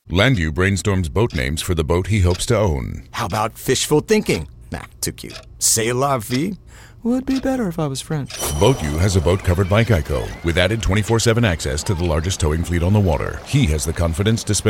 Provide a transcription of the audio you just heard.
Landu brainstorms boat names for the boat he hopes to own. How about fishful thinking? Nah, too cute. C'est la vie? Would be better if I was French. BoatU has a boat covered by Geico with added 24/7 access to the largest towing fleet on the water. He has the confidence to spend